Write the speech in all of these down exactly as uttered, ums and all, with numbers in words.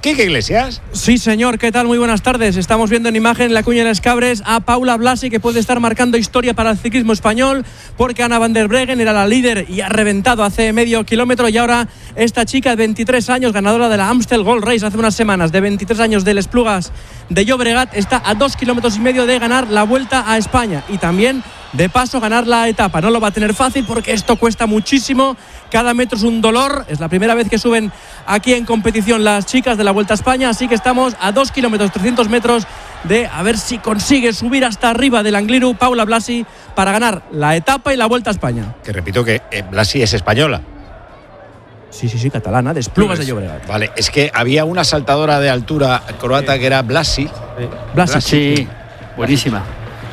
Quique Iglesias. Sí, señor, ¿qué tal? Muy buenas tardes. Estamos viendo en imagen en la Cuña de las Cabres a Paula Blasi, que puede estar marcando historia para el ciclismo español, porque Anna van der Breggen era la líder y ha reventado hace medio kilómetro, y ahora esta chica de veintitrés años, ganadora de la Amstel Gold Race hace unas semanas, de veintitrés años, de Esplugas de Llobregat, está a dos kilómetros y medio de ganar la Vuelta a España y también de paso ganar la etapa. No lo va a tener fácil porque esto cuesta muchísimo, cada metro es un dolor. Es la primera vez que suben aquí en competición las chicas de la Vuelta a España, así que estamos a dos kilómetros trescientos metros de a ver si consigue subir hasta arriba del Angliru Paula Blasi para ganar la etapa y la Vuelta a España. Que repito que eh, Blasi es española. Sí, sí, sí, catalana, de Esplugas de Llobregat. Vale, es que había una saltadora de altura croata que era Blasi. Eh, Blasi, sí, sí, buenísima.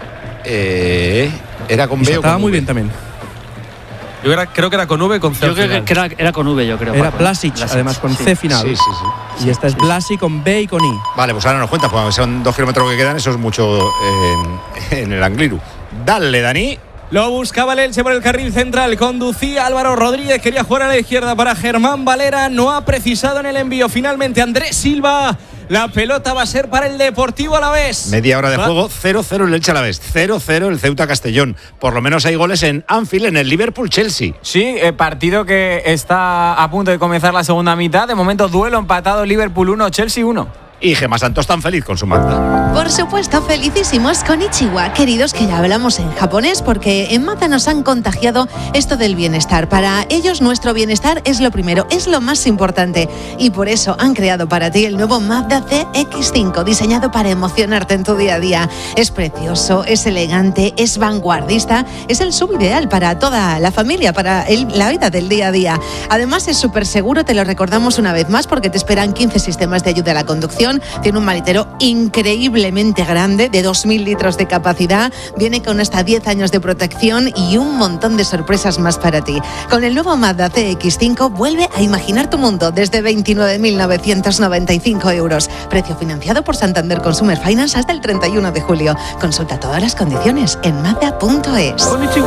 Eh, ¿Era con B o estaba con muy V? bien también. Yo era, creo que era con V con C. Yo creo que era, era con V, yo creo. Era Paco. Blasic, además con sí. C final. Sí, sí, sí. Y esta es Blasi con B y con I. Vale, pues ahora nos cuenta, porque son dos kilómetros que quedan, eso es mucho en, en el Angliru. Dale, Dani. Lo buscaba el Elche por el carril central, conducía Álvaro Rodríguez, quería jugar a la izquierda para Germán Valera, no ha precisado en el envío. Finalmente Andrés Silva, la pelota va a ser para el Deportivo Alavés. Media hora de Va. juego, cero cero el Elche Alavés, cero cero el Ceuta Castellón. Por lo menos hay goles en Anfield, en el Liverpool-Chelsea. Sí, eh, partido que está a punto de comenzar la segunda mitad. De momento duelo empatado, Liverpool uno, Chelsea uno. Y Gemma Santos tan feliz con su Mazda. Por supuesto, felicísimos Konnichiwa, queridos, que ya hablamos en japonés, porque en Mazda nos han contagiado esto del bienestar. Para ellos nuestro bienestar es lo primero, es lo más importante, y por eso han creado para ti el nuevo Mazda C X cinco, diseñado para emocionarte en tu día a día. Es precioso, es elegante, es vanguardista, es el sub ideal para toda la familia, para el, la vida del día a día. Además es súper seguro, te lo recordamos una vez más, porque te esperan quince sistemas de ayuda a la conducción. Tiene un maletero increíblemente grande, de dos mil litros de capacidad. Viene con hasta diez años de protección y un montón de sorpresas más para ti. Con el nuevo Mazda C X cinco, vuelve a imaginar tu mundo desde veintinueve mil novecientos noventa y cinco euros. Precio financiado por Santander Consumer Finance hasta el treinta y uno de julio. Consulta todas las condiciones en mazda punto es.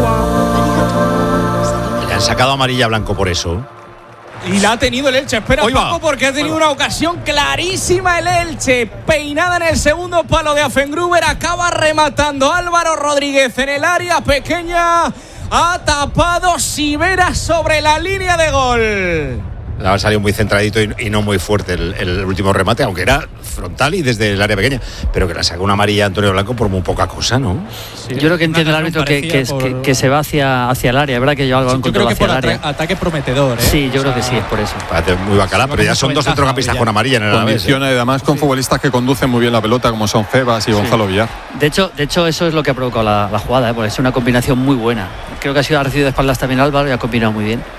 Le han sacado amarilla blanco por eso. Y la ha tenido el Elche, espera Hoy va. poco porque ha tenido una ocasión clarísima el Elche, peinada en el segundo palo de Afengruber, acaba rematando Álvaro Rodríguez en el área pequeña, ha tapado Sivera sobre la línea de gol. Ha salido muy centradito y, y no muy fuerte el, el último remate, aunque era frontal y desde el área pequeña, pero que la saca una amarilla a Antonio Blanco por muy poca cosa, ¿no? Sí, yo creo que entiende el árbitro que, que, por... que, que se va hacia, hacia el área. Es verdad que yo algo sí, en yo creo control que hacia por el área. ataque prometedor, ¿eh? Sí, yo o creo sea, que sí, es por eso. Parece muy bacala, pero ya son dos centrocampistas con amarilla en el Alavés. Condiciona y además con futbolistas que conducen muy bien la pelota, como son Febas y Gonzalo Villar. De hecho, de hecho, eso es lo que ha provocado la, la jugada, ¿eh? Porque es una combinación muy buena. Creo que ha sido ha recibido de espaldas también Álvaro y ha combinado muy bien.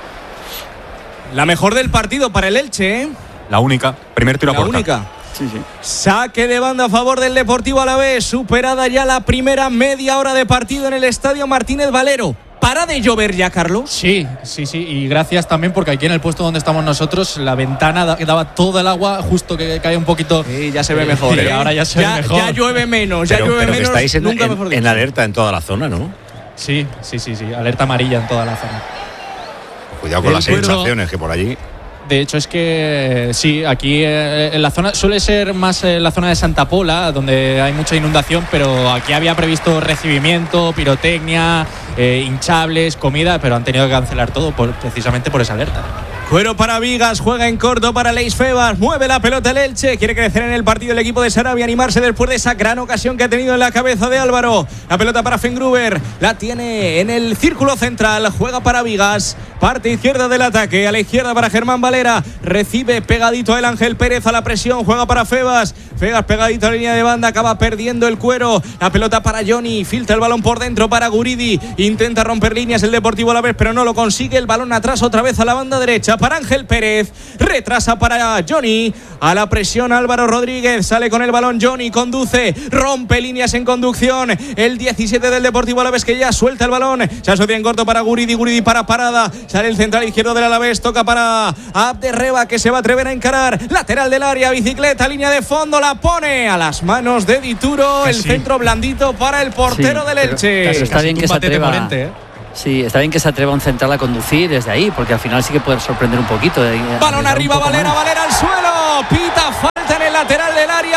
La mejor del partido para el Elche, ¿eh? La única, primer tiro a La puerta. única. Sí, sí. Saque de banda a favor del Deportivo Alavés, superada ya la primera media hora de partido en el Estadio Martínez Valero. ¿Para de llover ya, Carlos? Sí, sí, sí, y gracias también porque aquí en el puesto donde estamos nosotros la ventana da, daba todo el agua justo que cae un poquito. Sí, ya se ve mejor, ¿eh? ¿eh? Ahora ya se ya, ve mejor. Ya llueve menos, ya pero, llueve pero menos. que estáis en, nunca en, mejor dicho. en alerta en toda la zona, ¿no? Sí, sí, sí, sí, alerta amarilla en toda la zona. Cuidado con El las cuero- sensaciones que por allí. De hecho es que sí, aquí eh, en la zona suele ser más eh, la zona de Santa Pola, donde hay mucha inundación, pero aquí había previsto recibimiento, pirotecnia, eh, hinchables, comida, pero han tenido que cancelar todo por, precisamente por esa alerta. Cuero para Vigas, juega en corto para Leis Febas, mueve la pelota el Elche, quiere crecer en el partido el equipo de Sarabia, animarse después de esa gran ocasión que ha tenido en la cabeza de Álvaro. La pelota para Fengruber, la tiene en el círculo central, juega para Vigas, parte izquierda del ataque, a la izquierda para Germán Valera, recibe pegadito el Ángel Pérez a la presión, juega para Febas, Febas pegadito a la línea de banda, acaba perdiendo el Cuero, la pelota para Johnny, filtra el balón por dentro para Guridi, intenta romper líneas el Deportivo Alavés, pero no lo consigue, el balón atrás otra vez a la banda derecha para Ángel Pérez, retrasa para Johnny, a la presión Álvaro Rodríguez, sale con el balón Johnny, conduce, rompe líneas en conducción, el diecisiete del Deportivo Alavés que ya suelta el balón, se asocia en corto para Guridi, Guridi para Parada, sale el central izquierdo del Alavés, toca para Abderreba que se va a atrever a encarar, lateral del área, bicicleta, línea de fondo, la pone a las manos de Dituro, el sí. centro blandito para el portero Sí, del pero- Elche. pero está bien que se Túmbate, atreva. Morente, ¿eh? Sí, está bien que se atreva un central a conducir desde ahí, porque al final sí que puede sorprender un poquito. eh, Balón arriesgar un arriba, poco Valera, más. Valera al suelo, pita falta.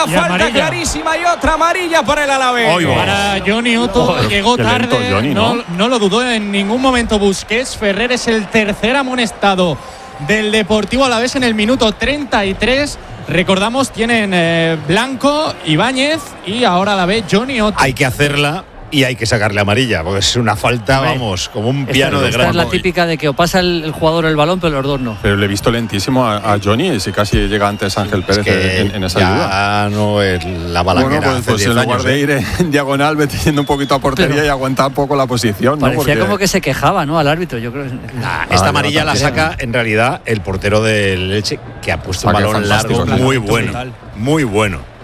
Una Y falta amarilla. clarísima y otra amarilla por el Alavés. Oy, va. Para Johnny Otto, Joder, llegó qué lento tarde, Johnny, no, ¿no? no lo dudó en ningún momento Busquets. Ferrer es el tercer amonestado del Deportivo Alavés en el minuto treinta y tres. Recordamos, tienen eh, Blanco, Ibáñez y ahora la ve Johnny Otto. Hay que hacerla y hay que sacarle amarilla, porque es una falta, Hombre, vamos, como un Esta, piano de esta gran. es la típica de que o pasa el, el jugador el balón, pero los dos no. Pero le he visto lentísimo a, a Johnny y si casi llega antes Ángel Es Pérez que en, en esa ya ayuda. no es la balaquera Bueno, pues, hace pues diez en lugar años, de ¿eh? ir en diagonal, vete yendo un poquito a portería Pero y aguantar un poco la posición, ¿no? Parecía Porque- como que se quejaba, ¿no? Al árbitro, yo creo. Nah, Ah, esta ya amarilla no la te saca en realidad el portero del Elche, que ha puesto un Saque balón fantástico, largo claro. muy bueno, muy bueno.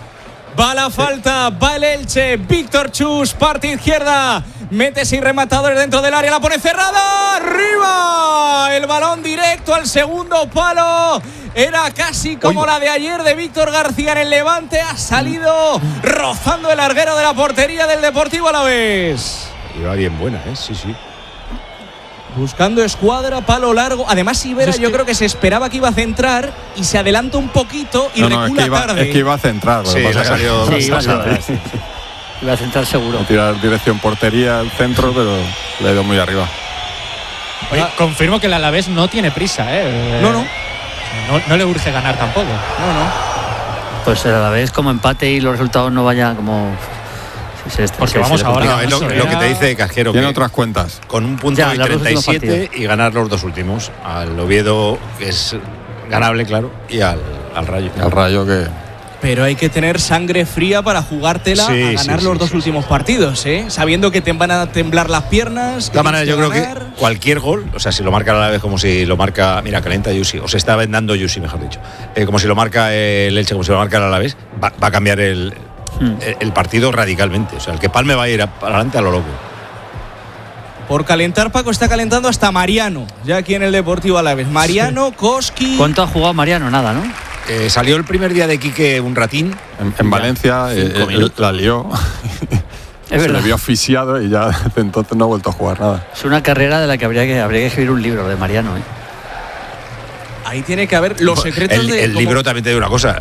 Va la falta, va el Elche. Víctor Chus, parte izquierda. Mete sin rematadores dentro del área, la pone cerrada. ¡Arriba! El balón directo al segundo palo. Era casi como Oiga. la de ayer de Víctor García en el Levante. Ha salido rozando el larguero de la portería del Deportivo Alavés. Iba bien buena, ¿eh? Sí, sí. Buscando escuadra, palo largo. Además, Ibera, Es yo que- creo que se esperaba que iba a centrar y se adelanta un poquito y No, no, es recula que, iba, tarde. es que iba a centrar. lo que Sí, pasa le ha que- salido Sí, iba a pasada. centrar, sí, sí. Iba a centrar seguro. a tirar dirección portería al centro, pero le ha ido muy arriba. Oye, confirmo que el Alavés no tiene prisa, ¿eh? No, no. No, no le urge ganar tampoco. No, no. Pues el Alavés como empate y los resultados no vayan como. si se- Porque se- vamos se- ahora. No, es lo, Eso lo que era- te dice Casquero, Tiene que otras cuentas. con un punto Ya, y los dos treinta y últimos siete partidos. y ganar los dos últimos. Al Oviedo, que es ganable, claro, y al, al Rayo. Al Rayo que. Pero hay que tener sangre fría para jugártela Sí, a sí, ganar sí, los sí, dos sí. últimos partidos, ¿eh? Sabiendo que te van a temblar las piernas. De todas maneras, yo creo que ganar. cualquier gol, o sea, si lo marca a la vez como si lo marca, mira, calenta Yusi, o se está vendando Yusi, mejor dicho, eh, como si lo marca el Elche, como si lo marca el Alavés, va, va a cambiar el, Hmm. el, el partido radicalmente. O sea, el que palme va a ir a- para adelante a lo loco. Por calentar, Paco está calentando hasta Mariano, ya aquí en el Deportivo Alavés. Mariano, Koski. ¿Cuánto ha jugado Mariano? Nada, ¿no? Eh, salió el primer día de Quique un ratín. En, en Valencia Cinco eh, eh, minutos. la lió. Es Se verdad. le vio asfixiado y ya desde entonces no ha vuelto a jugar nada. Es una carrera de la que habría que, habría que escribir un libro de Mariano, ¿eh? Ahí tiene que haber los secretos el de. el cómo- libro también te digo una cosa.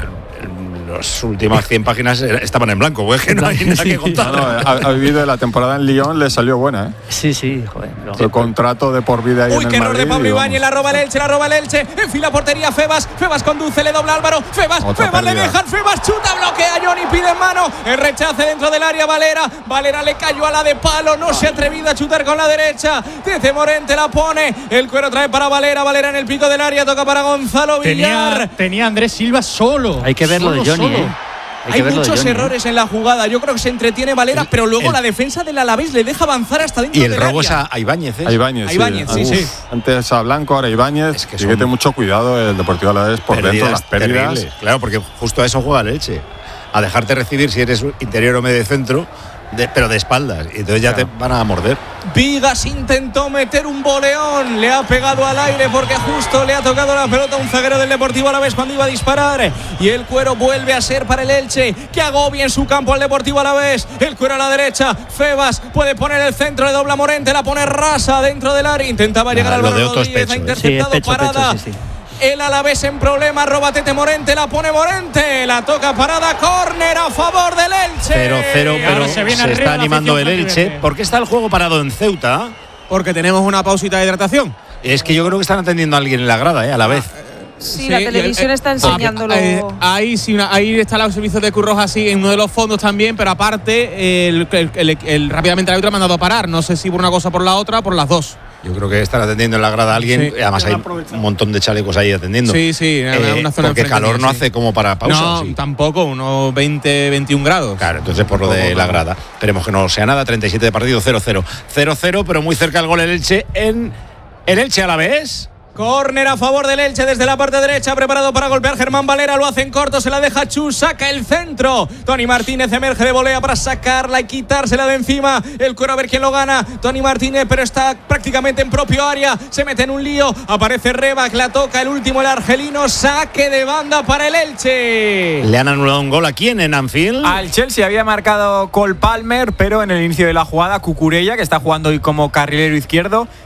Las últimas cien páginas era- estaban en blanco, pues es que no hay nada que No, contar. no, ha, ha vivido la temporada en Lyon, le salió buena, ¿eh? Sí, sí, joder. no. El contrato de por vida ahí Uy, en qué el error de Madrid. Pablo y Ibáñez, vamos. la roba el Elche, la roba el Elche, enfila portería Febas, Febas conduce, le dobla Álvaro, Febas, Otra Febas le pérdida. dejan, Febas chuta, bloquea, Johnny pide en mano, el rechace dentro del área, Valera, Valera le cayó a la de palo, no se ha atrevido a chutar con la derecha, desde Morente la pone, el cuero trae para Valera, Valera en el pico del área, toca para Gonzalo Villar. Tenía, tenía a Andrés Silva solo. Hay que ver lo de Solo, Johnny, solo. ¿eh? Hay, Hay que ver lo de muchos Johnny, ¿eh? errores en la jugada. Yo creo que se entretiene Valera, pero luego el- la defensa del Alavés le deja avanzar hasta dentro Y el del robo es área. a, a Ibáñez, ¿eh? A Ibáñez, A Ibáñez, sí, Uf, sí. Antes a Blanco, ahora Ibáñez. Es que Hay son que tener mucho cuidado el Deportivo Alavés por dentro, Pérdidas las pérdidas. terribles. Claro, porque justo a eso juega el Elche. A dejarte recibir si eres interior o medio centro, de- pero de espaldas. Y entonces ya Claro. te van a morder. Vigas intentó meter un boleón, le ha pegado al aire porque justo le ha tocado la pelota a un zaguero del Deportivo Alavés cuando iba a disparar. Y el cuero vuelve a ser para el Elche, que agobia en su campo al Deportivo Alavés. El cuero a la derecha, Febas puede poner el centro, le dobla Morente, la pone rasa dentro del área. Intentaba llegar Ah, al lo de balón Otto es Rodríguez, pecho, ha ¿eh? interceptado Sí, es pecho, parada. pecho, sí, sí. El Alavés en problema, roba Tete Morente, la pone Morente, la toca parada, córner a favor del Elche. Cero, cero, Y ahora pero se se, viene arriba está la animando el afición Elche. franquiverde. ¿Por qué está el juego parado en Ceuta? Porque tenemos una pausita de hidratación. Es que yo creo que están atendiendo a alguien en la grada, ¿eh? A la vez. Sí, la televisión eh, está enseñándolo. eh, ahí sí, una- ahí está el servicio de Cruz Roja así en uno de los fondos también, pero aparte el, el- el- el- rápidamente el árbitro ha mandado a parar. No sé si por una cosa o por la otra, por las dos. Yo creo que están atendiendo en la grada a alguien. Sí. y además hay un montón de chalecos ahí atendiendo. Sí, sí, una- Eh, una zona porque enfrente calor mía, no sí. hace como para pausa. no, ¿o sí? tampoco, unos veinte, veintiún grados. Claro, entonces por lo de Tampoco, la no. grada. Esperemos que no sea nada. treinta y siete de partido, cero cero. cero cero, pero muy cerca el gol el Elche en el Elche a la vez. Córner a favor del Elche desde la parte derecha, preparado para golpear Germán Valera, lo hace en corto, se la deja Chus, saca el centro. Tony Martínez emerge de volea para sacarla y quitársela de encima. El cuero a ver quién lo gana. Tony Martínez, pero está prácticamente en propio área, se mete en un lío. Aparece Rebac, la toca el último, el argelino, saque de banda para el Elche. Le han anulado un gol aquí en Anfield. Al Chelsea había marcado Cole Palmer, pero en el inicio de la jugada Cucurella, que está jugando hoy como carrilero izquierdo,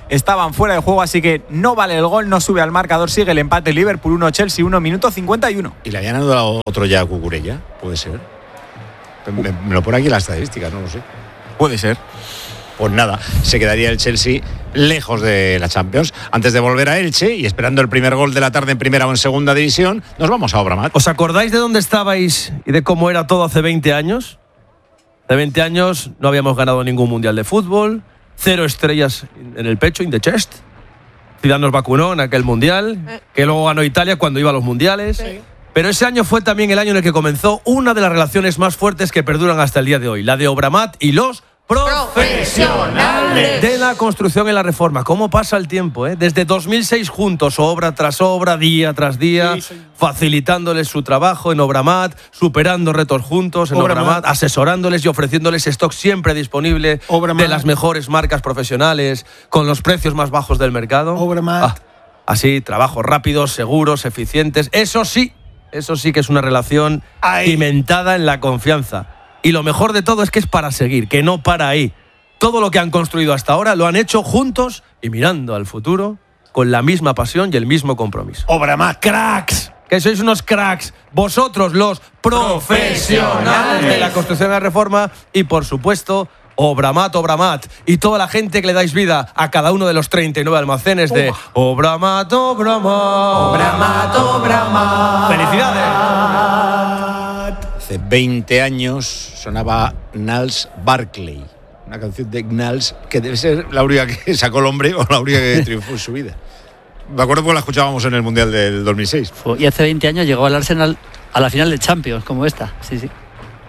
estaban fuera de juego, así que no vale el gol, no sube al marcador, sigue el empate. Liverpool uno, Chelsea uno, minuto cincuenta y uno. ¿Y le habían dado otro ya a Cucurella? Puede ser. Me, me lo pone aquí la estadística, no lo sé. Puede ser. Pues nada, se quedaría el Chelsea lejos de la Champions. Antes de volver a Elche y esperando el primer gol de la tarde en primera o en segunda división, nos vamos a Obramat. ¿Os acordáis de dónde estabais y de cómo era todo hace veinte años? Hace veinte años no habíamos ganado ningún mundial de fútbol, cero estrellas en el pecho, in the chest. Zidane nos vacunó en aquel mundial, que luego ganó Italia cuando iba a los mundiales. Sí. Pero ese año fue también el año en el que comenzó una de las relaciones más fuertes que perduran hasta el día de hoy, la de Obramat y los profesionales de la construcción y la reforma. ¿Cómo pasa el tiempo? Eh? Desde dos mil seis juntos, obra tras obra, día tras día, sí, facilitándoles su trabajo en Obramat, superando retos juntos en Obramat, Obramat asesorándoles y ofreciéndoles stock siempre disponible Obramat, de las mejores marcas profesionales, con los precios más bajos del mercado. Obramat. Ah, así, trabajos rápidos, seguros, eficientes. Eso sí, eso sí que es una relación Ay. cimentada en la confianza. Y lo mejor de todo es que es para seguir, que no para ahí. Todo lo que han construido hasta ahora lo han hecho juntos y mirando al futuro con la misma pasión y el mismo compromiso. Obramat. ¡Cracks! Que sois unos cracks. Vosotros, los profesionales de la construcción y la reforma. Y, por supuesto, Obramat, Obramat. Y toda la gente que le dais vida a cada uno de los treinta y nueve almacenes de oh. Obramat, Obramat. Obramat, Obramat. ¡Felicidades! Hace veinte años sonaba Gnals Barclay, una canción de Gnals que debe ser la única que sacó el hombre o la única que triunfó en su vida. Me acuerdo porque la escuchábamos en el Mundial del dos mil seis. Y hace veinte años llegó al Arsenal a la final de Champions, como esta. Sí, sí.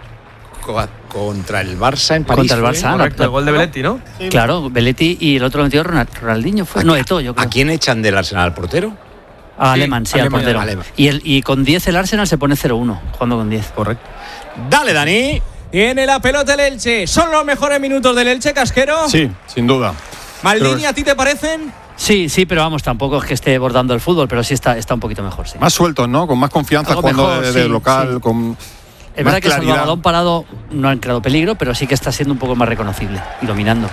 Contra el Barça en París. Contra el Barça. Correcto, el gol de Belletti, ¿no? Sí, claro, Belletti y el otro metió Ronaldinho. Fue. No, Eto'o, yo creo. ¿A quién echan del Arsenal? ¿Al portero? A sí, Alemán, sí, Alemán, al portero. Alemán. Y, el, y con diez el Arsenal se pone cero uno, jugando con diez. Correcto. Dale, Dani. Tiene la pelota el Elche. ¿Son los mejores minutos del Elche, Casquero? Sí, sin duda. ¿Maldini, a ti te parecen? Sí, sí, pero vamos, tampoco es que esté bordando el fútbol, pero sí está, está un poquito mejor, sí. Más sueltos, ¿no? Con más confianza Algo jugando mejor, de, de sí, local, sí. con Es más verdad que claridad. el balón parado no han creado peligro, pero sí que está siendo un poco más reconocible y dominando.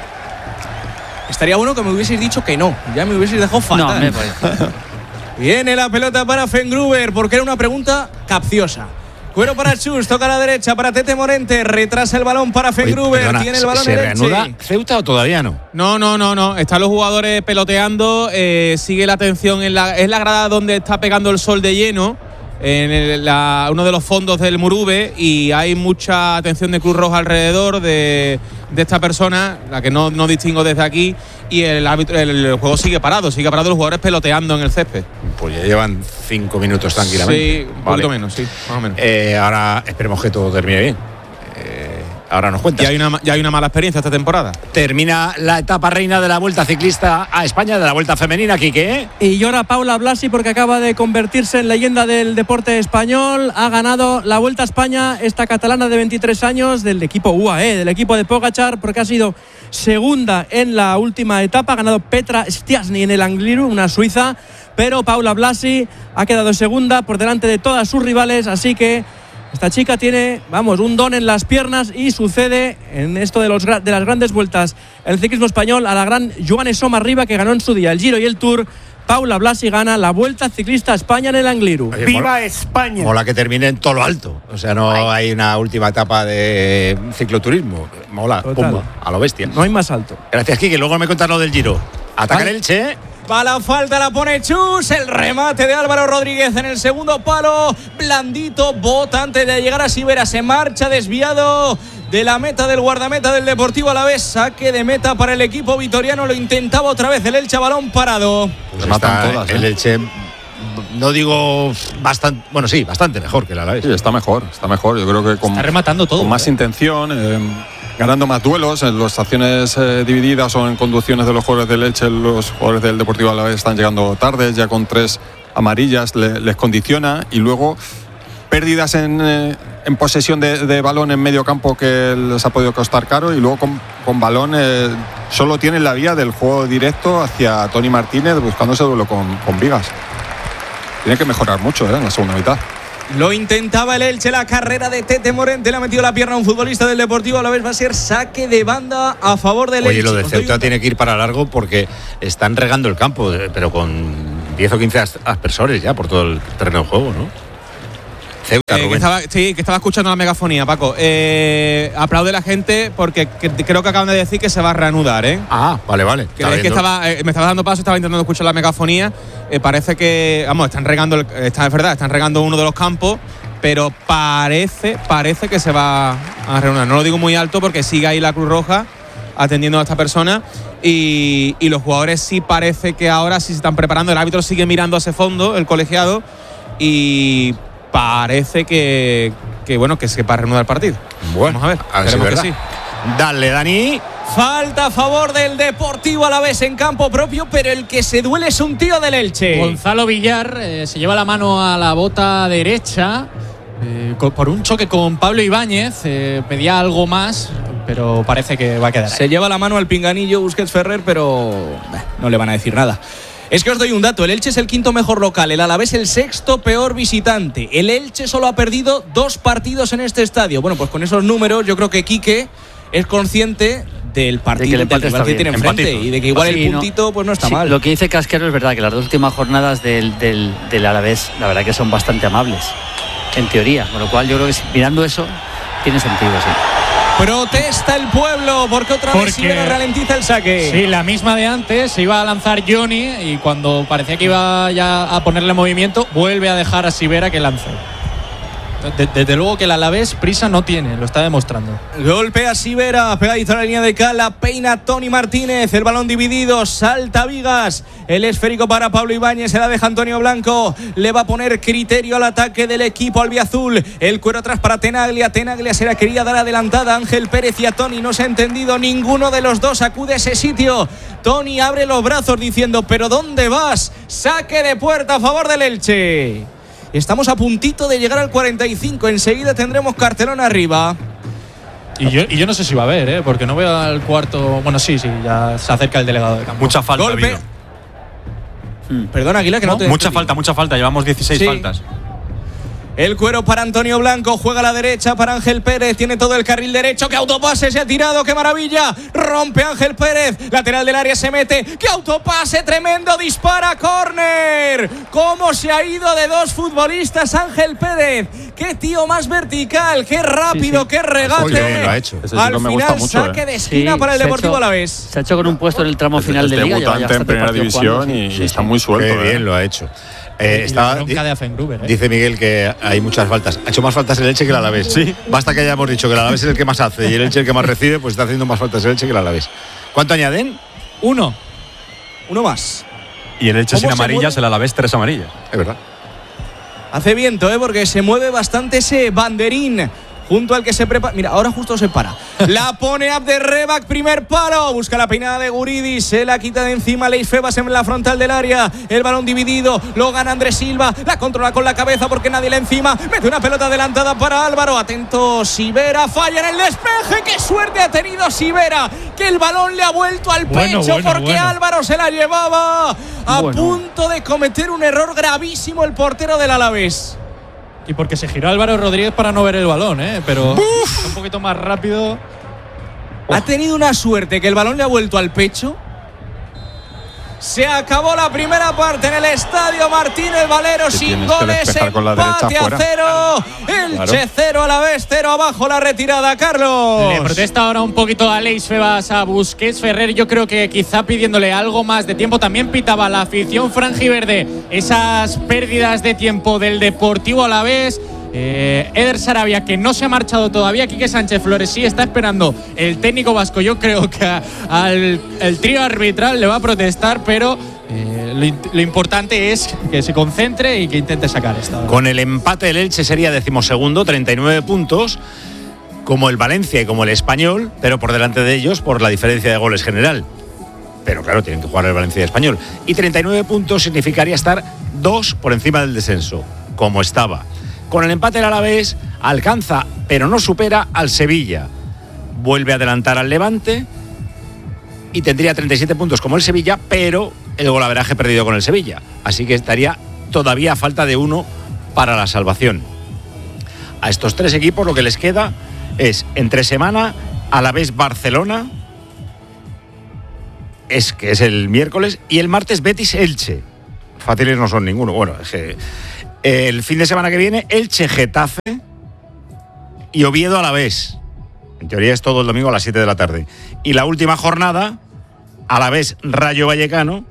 Estaría bueno que me hubieseis dicho que no. Ya me hubieseis dejado fatal. No, me parece. Viene la pelota para Fengruber, porque era una pregunta capciosa. Cuero para Chus, toca a la derecha para Tete Morente, retrasa el balón para Fengruber, Oye, tiene el balón ¿se en reanuda Elche. Ceuta o todavía no? No, no, no, no. Están los jugadores peloteando, eh, sigue la atención en la es la grada donde está pegando el sol de lleno, en el, la, uno de los fondos del Murube, y hay mucha atención de Cruz Roja alrededor de, de esta persona, la que no, no distingo desde aquí, y el, árbitro, el, el juego sigue parado, sigue parado los jugadores peloteando en el césped. Pues ya llevan cinco minutos tranquilamente. Sí, un poquito menos, sí, más o menos. Eh, ahora esperemos que todo termine bien. Eh, ahora nos cuentas. Ya hay, una, ya hay una mala experiencia esta temporada. Termina la etapa reina de la Vuelta Ciclista a España, de la Vuelta Femenina, Quique. Y llora Paula Blasi porque acaba de convertirse en leyenda del deporte español. Ha ganado la Vuelta a España, esta catalana de veintitrés años, del equipo U A E, del equipo de Pogačar, porque ha sido segunda en la última etapa. Ha ganado Petra Stiassny en el Angliru, una suiza, pero Paula Blasi ha quedado segunda por delante de todas sus rivales, así que esta chica tiene, vamos, un don en las piernas, y sucede en esto de, los, de las grandes vueltas el ciclismo español a la gran Joan Soma Riba, que ganó en su día el Giro y el Tour. Paula Blasi gana la Vuelta Ciclista a España en el Angliru. Oye, ¡Viva mola, España! Mola que termine en todo lo alto. O sea, no Ay. hay una última etapa de cicloturismo. Mola, pumba, a lo bestia. No hay más alto. Gracias, Kike. Luego me cuentas lo del Giro. Ataca el Elche. Va la falta, la pone Chus. El remate de Álvaro Rodríguez en el segundo palo. Blandito, bota antes de llegar a Sivera. Se marcha desviado de la meta del guardameta del Deportivo Alavés. Saque de meta para el equipo vitoriano. Lo intentaba otra vez el Elche, balón parado. Pues está todas, ¿eh? El Elche, no digo bastante, bueno, sí, bastante mejor que el Alavés. Sí, está mejor, está mejor. Yo creo que con, está rematando todo, con más ¿eh? intención, eh, ganando más duelos en las acciones eh, divididas o en conducciones de los jugadores del Elche. Los jugadores del Deportivo Alavés están llegando tarde, ya con tres amarillas le, les condiciona, y luego pérdidas en, eh, en posesión de, de balón en medio campo que les ha podido costar caro, y luego con, con balón eh, solo tienen la vía del juego directo hacia Toni Martínez buscando ese duelo con, con Vigas. Tiene que mejorar mucho eh, en la segunda mitad. Lo intentaba el Elche, la carrera de Tete Morente, le ha metido la pierna a un futbolista del Deportivo Alavés, va a ser saque de banda a favor del Oye, Elche. lo de Ceuta tiene que ir para largo porque están regando el campo, pero con diez o quince aspersores ya por todo el terreno de juego, ¿no? Ceuta, Eh, que estaba, sí, que estaba escuchando la megafonía, Paco. Eh, aplaude la gente porque que, creo que acaban de decir que se va a reanudar, ¿eh? Ah, vale, vale. Que es que estaba, eh, me estaba dando paso, estaba intentando escuchar la megafonía. Eh, parece que, vamos, están regando, el, está, es verdad, están regando uno de los campos, pero parece, parece que se va a reanudar. No lo digo muy alto porque sigue ahí la Cruz Roja atendiendo a esta persona y, y los jugadores sí parece que ahora sí se están preparando. El árbitro sigue mirando hacia fondo, el colegiado, y parece que, que bueno, que se va a reanudar el partido. Bueno, vamos a ver, a ver si esperemos es que sí. Dale, Dani. Falta a favor del Deportivo Alavés en campo propio, pero el que se duele es un tío del Elche. Gonzalo Villar eh, se lleva la mano a la bota derecha eh, por un choque con Pablo Ibáñez. Eh, pedía algo más, pero parece que va a quedar ahí. Se lleva la mano al pinganillo Busquets Ferrer, pero eh, no le van a decir nada. Es que os doy un dato, el Elche es el quinto mejor local, el Alavés el sexto peor visitante. El Elche solo ha perdido dos partidos en este estadio. Bueno, pues con esos números yo creo que Quique es consciente del partido de que, del rival que tiene enfrente y de que igual sí, el puntito no, pues no está sí, mal. Lo que dice Casquero es verdad, que las dos últimas jornadas del, del, del Alavés la verdad que son bastante amables, en teoría, con lo cual yo creo que mirando eso tiene sentido, sí. Protesta el pueblo porque otra Porque, vez Sivera ralentiza el saque. Sí, la misma de antes, se iba a lanzar Johnny y cuando parecía que iba ya a ponerle movimiento, vuelve a dejar a Sivera que lance. Desde luego que el Alavés prisa no tiene, lo está demostrando. Golpea Sivera, pegadito a la línea de Cala, peina Tony Martínez, el balón dividido, salta Vigas, el esférico para Pablo Ibáñez, se la deja Antonio Blanco, le va a poner criterio al ataque del equipo albiazul, el cuero atrás para Tenaglia, Tenaglia se la quería dar adelantada, Ángel Pérez y a Tony no se ha entendido, ninguno de los dos acude a ese sitio, Tony abre los brazos diciendo, ¿pero dónde vas? Saque de puerta a favor del Elche. Estamos a puntito de llegar al cuarenta y cinco. Enseguida tendremos cartelón arriba. Y yo, y yo no sé si va a haber, ¿eh? Porque no veo al cuarto. Bueno, sí, sí, ya se acerca el delegado de campo. Mucha falta. Golpe. Hmm. Perdona, Aguilar, que no, no te. Mucha falta, mucha falta. Llevamos dieciséis sí. faltas. El cuero para Antonio Blanco, juega a la derecha para Ángel Pérez, tiene todo el carril derecho, ¡qué autopase se ha tirado, qué maravilla! Rompe Ángel Pérez, lateral del área se mete, ¡qué autopase tremendo! Dispara, córner. ¿Cómo se ha ido de dos futbolistas Ángel Pérez? ¡Qué tío más vertical, qué rápido, sí, sí. qué regate! Oye, bien lo ha hecho. Ese Al final mucho, saque eh. de esquina sí, para el Deportivo Alavés. Se ha hecho con un puesto en el tramo el, final el de Liga. Debutante en primera división y, sí, y está sí. muy suelto. Qué bien eh. lo ha hecho. Eh, está, di, Gruber, ¿eh? Dice Miguel que hay muchas faltas. Ha hecho más faltas el Elche que el Alavés. Sí. Basta que hayamos dicho que el Alavés es el que más hace y el Elche el que más recibe, pues está haciendo más faltas el Elche que el Alavés. ¿Cuánto añaden? Uno. Uno más. Y el Elche sin amarillas, el Alavés tres amarillas. Es verdad. Hace viento, ¿eh? Porque se mueve bastante ese banderín. Junto al que se prepara. Mira, ahora justo se para. La pone Abderrebak, primer palo. Busca la peinada de Guridi. Se la quita de encima Leis Febas en la frontal del área. El balón dividido. Lo gana Andrés Silva. La controla con la cabeza porque nadie le encima. Mete una pelota adelantada para Álvaro. Atento Sivera. Falla en el despeje. ¡Qué suerte ha tenido Sivera! Que el balón le ha vuelto al bueno, pecho bueno, porque bueno. Álvaro se la llevaba. A bueno. punto de cometer un error gravísimo el portero del Alavés. Y porque se giró Álvaro Rodríguez para no ver el balón, ¿eh? Pero Uf. un poquito más rápido. Ha tenido una suerte que el balón le ha vuelto al pecho. Se acabó la primera parte en el estadio Martínez Valero sin goles, empate a cero. Elche cero, Alavés cero, abajo la retirada, Carlos. Le protesta ahora un poquito a Leis Febas, a Busquets Ferrer, yo creo que quizá pidiéndole algo más de tiempo. También pitaba la afición franjiverde esas pérdidas de tiempo del Deportivo Alavés. Eh, Eder Sarabia, que no se ha marchado todavía. Quique Sánchez Flores sí está esperando el técnico vasco. Yo creo que a, al el trío arbitral le va a protestar, pero eh, lo, lo importante es que se concentre y que intente sacar esto. Con el empate el Elche sería decimosegundo, treinta y nueve puntos, como el Valencia y como el Español, pero por delante de ellos por la diferencia de goles general. Pero claro, tienen que jugar el Valencia y el Español. Y treinta y nueve puntos significaría estar dos por encima del descenso, como estaba. Con el empate el Alavés alcanza, pero no supera al Sevilla. Vuelve a adelantar al Levante y tendría treinta y siete puntos como el Sevilla, pero el golaveraje perdido con el Sevilla. Así que estaría todavía a falta de uno para la salvación. A estos tres equipos lo que les queda es entre semana Alavés Barcelona, es que es el miércoles, y el martes Betis Elche. Fáciles no son ninguno. Bueno, es que el fin de semana que viene Elche Getafe y Oviedo Alavés. En teoría es todo el domingo a las siete de la tarde. Y la última jornada Alavés Rayo Vallecano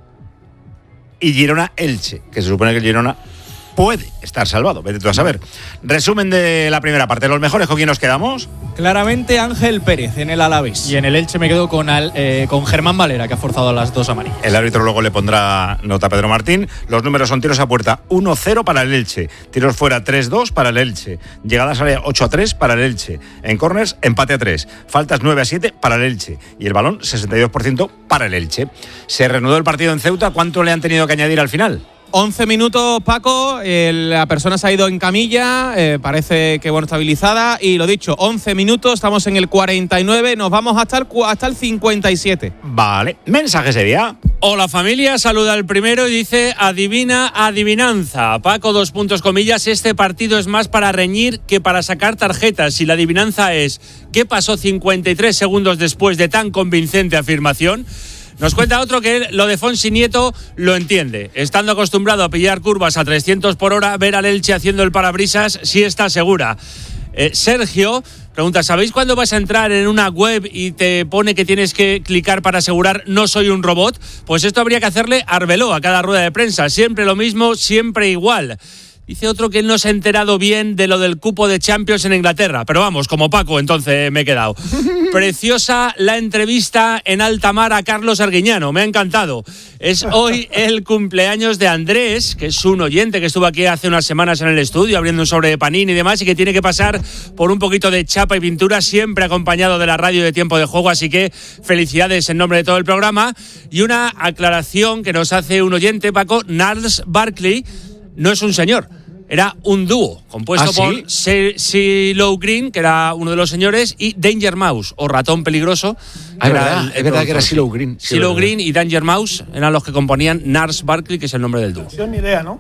y Girona Elche, que se supone que el Girona puede estar salvado, vete tú a saber. Resumen de la primera parte, los mejores, ¿con quién nos quedamos? Claramente Ángel Pérez en el Alavés. Y en el Elche me quedo con, al, eh, con Germán Valera, que ha forzado las dos amarillas. El árbitro luego le pondrá nota a Pedro Martín. Los números son tiros a puerta uno cero para el Elche, tiros fuera tres dos para el Elche, llegadas a área ocho a tres para el Elche, en corners empate a tres, faltas nueve a siete para el Elche y el balón sesenta y dos por ciento para el Elche. Se reanudó el partido en Ceuta, ¿cuánto le han tenido que añadir al final? once minutos, Paco, eh, la persona se ha ido en camilla, eh, parece que bueno, estabilizada, y lo dicho, once minutos, estamos en el cuarenta y nueve, nos vamos hasta el, hasta el cincuenta y siete. Vale, mensaje sería. Hola familia, saluda el primero y dice: adivina, adivinanza. Paco, dos puntos comillas, este partido es más para reñir que para sacar tarjetas. Y la adivinanza es: ¿qué pasó cincuenta y tres segundos después de tan convincente afirmación? Nos cuenta otro que lo de Fonsi Nieto lo entiende. Estando acostumbrado a pillar curvas a trescientos por hora, ver al Elche haciendo el parabrisas sí está segura. Eh, Sergio pregunta: ¿sabéis cuándo vas a entrar en una web y te pone que tienes que clicar para asegurar no soy un robot? Pues esto habría que hacerle a Arbeló a cada rueda de prensa. Siempre lo mismo, siempre igual. Dice otro que él no se ha enterado bien de lo del cupo de Champions en Inglaterra. Pero vamos, como Paco, entonces me he quedado. Preciosa la entrevista en alta mar a Carlos Arguiñano. Me ha encantado. Es hoy el cumpleaños de Andrés, que es un oyente que estuvo aquí hace unas semanas en el estudio abriendo un sobre de Panini y demás, y que tiene que pasar por un poquito de chapa y pintura, siempre acompañado de la radio de Tiempo de Juego. Así que felicidades en nombre de todo el programa. Y una aclaración que nos hace un oyente, Paco: Gnarls Barkley no es un señor, era un dúo compuesto ¿Ah, sí? por CeeLo Green, que era uno de los señores, y Danger Mouse, o Ratón Peligroso. Ah, es verdad, el, el es verdad que era CeeLo Green. CeeLo Green y Danger Mouse eran los que componían Gnarls Barkley, que es el nombre del dúo. Ni idea, ¿no?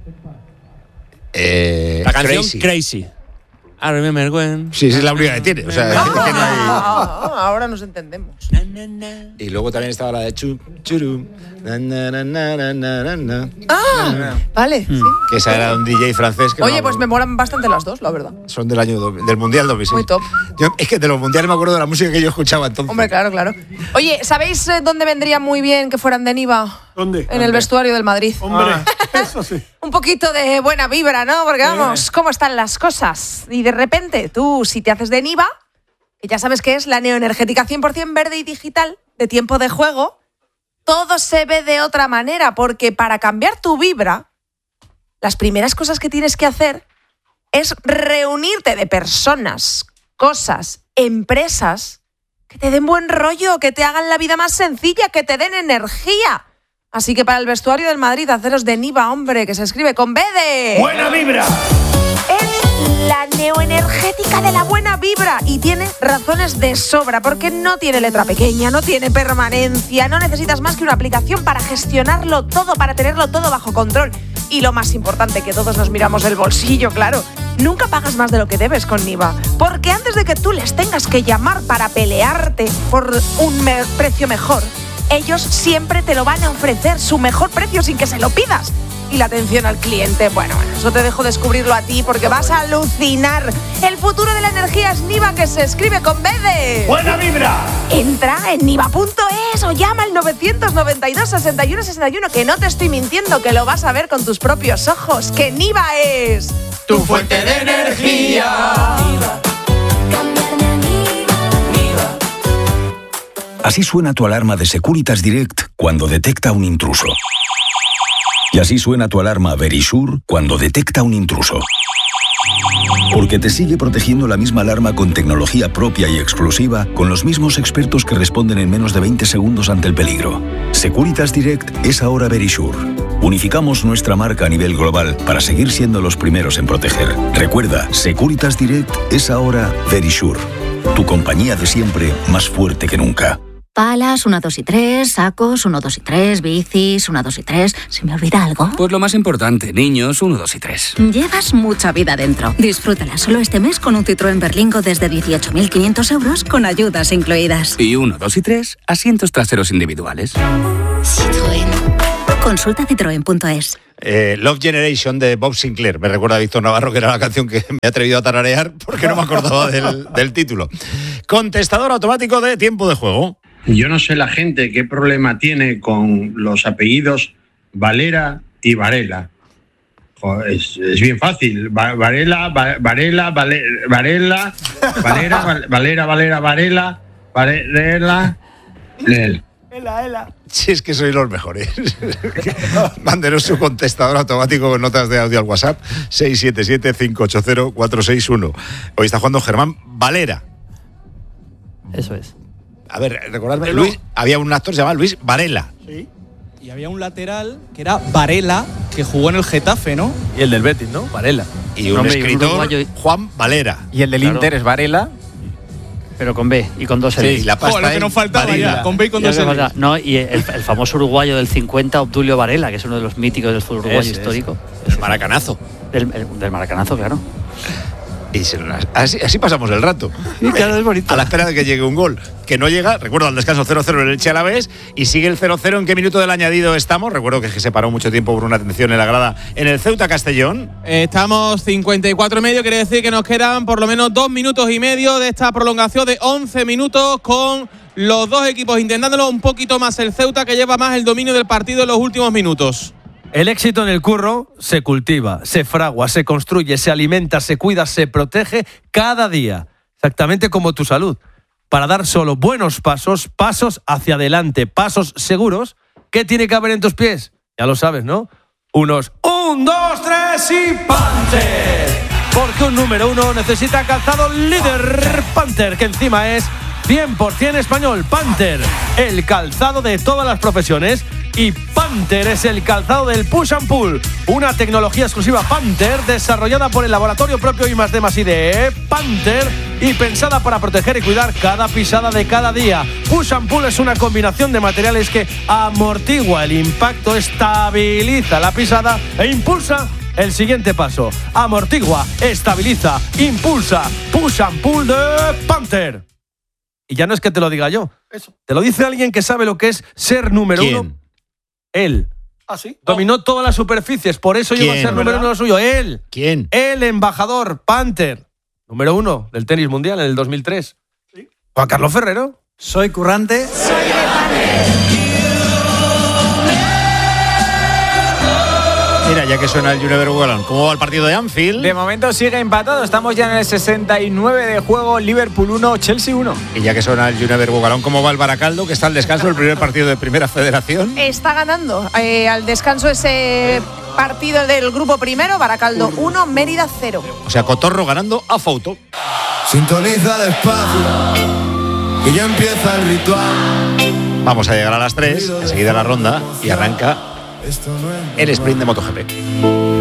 Eh, la canción Crazy. Crazy. I remember when. Sí, esa es la única que tiene. O sea, ah, es que no hay... ah, ah, ahora nos entendemos. Y luego también estaba la de Chu, Churu. Na, na, na, na, na, na. Ah, vale. Sí. Que esa era un D J francés. Que Oye, no, pues me molan bastante las dos, la verdad. Son del año del Mundial dos mil seis. Muy top. Yo, es que de los mundiales me acuerdo de la música que yo escuchaba entonces. Hombre, claro, claro. Oye, ¿sabéis dónde vendría muy bien que fueran de Niva? ¿Dónde? En ¿Dónde? El vestuario del Madrid. Hombre, ah. Eso sí. Un poquito de buena vibra, ¿no? Porque vamos, ¿cómo están las cosas? Y de repente, tú, si te haces de Niva, que ya sabes que es la neoenergética cien por ciento verde y digital de Tiempo de Juego, todo se ve de otra manera, porque para cambiar tu vibra, las primeras cosas que tienes que hacer es reunirte de personas, cosas, empresas que te den buen rollo, que te hagan la vida más sencilla, que te den energía. Así que para el vestuario del Madrid, haceros de Niva, hombre, que se escribe con B de... ¡Buena vibra! Es la neoenergética de la buena vibra y tiene razones de sobra, porque no tiene letra pequeña, no tiene permanencia, no necesitas más que una aplicación para gestionarlo todo, para tenerlo todo bajo control. Y lo más importante, que todos nos miramos el bolsillo, claro. Nunca pagas más de lo que debes con Niva, porque antes de que tú les tengas que llamar para pelearte por un me- precio mejor, ellos siempre te lo van a ofrecer, su mejor precio, sin que se lo pidas. Y la atención al cliente, bueno, bueno, eso te dejo descubrirlo a ti, porque vas a alucinar. El futuro de la energía es Niva, que se escribe con B de... ¡Buena vibra! Entra en niva punto es o llama al novecientos noventa y dos, sesenta y uno, sesenta y uno, que no te estoy mintiendo, que lo vas a ver con tus propios ojos, que Niva es... tu fuente de energía. Así suena tu alarma de Securitas Direct cuando detecta un intruso. Y así suena tu alarma Verisure cuando detecta un intruso. Porque te sigue protegiendo la misma alarma con tecnología propia y exclusiva, con los mismos expertos que responden en menos de veinte segundos ante el peligro. Securitas Direct es ahora Verisure. Unificamos nuestra marca a nivel global para seguir siendo los primeros en proteger. Recuerda, Securitas Direct es ahora Verisure. Tu compañía de siempre, más fuerte que nunca. Palas, uno, dos y tres, sacos, uno, dos y tres, bicis, uno, dos y tres. ¿Se me olvida algo? Pues lo más importante, niños, uno, dos y tres. Llevas mucha vida dentro. Disfrútala solo este mes con un Citroën Berlingo desde dieciocho mil quinientos euros con ayudas incluidas. Y uno, dos y tres, asientos traseros individuales. Citroën. Consulta citroen punto es. Eh, Love Generation de Bob Sinclair. Me recuerda a Víctor Navarro, que era la canción que me he atrevido a tararear porque no me acordaba del, del título. Contestador automático de tiempo de juego. Yo no sé la gente qué problema tiene con los apellidos Valera y Varela. Joder, es, es bien fácil. Va, Varela, va, Varela, vale, Varela, Valera, val, Valera, Valera, Varela, Varela, Lel. Ela, ela. Si es que sois los mejores. Mándenos su contestador automático con notas de audio al WhatsApp seis siete siete, cinco ocho cero, cuatro seis uno. Hoy está jugando Germán Valera. Eso es. A ver, recordadme, Luis, había un actor que se llamaba Luis Varela. Sí. Y había un lateral que era Varela, que jugó en el Getafe, ¿no? Y el del Betis, ¿no? Varela. Y un Hombre, escritor, y un Juan Valera. Y el del Claro. Inter es Varela. Pero con B y con dos Sí, L's. la pasta Joder, lo que nos faltaba Varela. ya, con B y con Y dos lo que L's. pasa- No, y el, el famoso uruguayo del cincuenta, Obdulio Varela, que es uno de los míticos del fútbol uruguayo Ese, histórico. El maracanazo. Del, el- del maracanazo, claro. Y se, así, así pasamos el rato. Claro, es bonito. A la espera de que llegue un gol. Que no llega, recuerdo al descanso cero cero en el Elche Alavés. Y sigue el cero cero. ¿En qué minuto del añadido estamos? Recuerdo que se paró mucho tiempo por una atención en la grada en el Ceuta Castellón. Eh, Estamos cincuenta y cuatro y medio, quiere decir que nos quedan por lo menos dos minutos y medio de esta prolongación de once minutos con los dos equipos intentándolo un poquito más el Ceuta, que lleva más el dominio del partido en los últimos minutos. El éxito en el curro se cultiva, se fragua, se construye, se alimenta, se cuida, se protege cada día. Exactamente como tu salud. Para dar solo buenos pasos, pasos hacia adelante, pasos seguros, ¿qué tiene que haber en tus pies? Ya lo sabes, ¿no? Unos un, dos, tres y Panther. Porque un número uno necesita calzado líder Panther, que encima es cien por ciento español. Panther, el calzado de todas las profesiones. Y Panther es el calzado del Push and Pull, una tecnología exclusiva Panther desarrollada por el laboratorio propio I más D más I de Panther y pensada para proteger y cuidar cada pisada de cada día. Push and Pull es una combinación de materiales que amortigua el impacto, estabiliza la pisada e impulsa el siguiente paso. Amortigua, estabiliza, impulsa. Push and Pull de Panther. Y ya no es que te lo diga yo. Eso. Te lo dice alguien que sabe lo que es ser número ¿Quién? uno. Él. ¿Ah, sí? Dominó todas las superficies, por eso llegó a ¿Quién? ser número uno lo suyo. Él. ¿Quién? El embajador Panther. Número uno del tenis mundial en el dos mil tres. ¿Sí? Juan Carlos Ferrero. Soy currante. Mira, ya que suena el Junior Bugalón, ¿cómo va el partido de Anfield? De momento sigue empatado. Estamos ya en el sesenta y nueve de juego. Liverpool uno, Chelsea uno. Y ya que suena el Junior Bugalón, ¿cómo va el Baracaldo? Que está al descanso del primer partido de Primera Federación. Está ganando. Eh, al descanso ese partido del grupo primero, Baracaldo uno, Mérida cero. O sea, Cotorro ganando a foto. Sintoniza despacio, que ya empieza el ritual. Vamos a llegar a las tres, enseguida la ronda y arranca el sprint de MotoGP.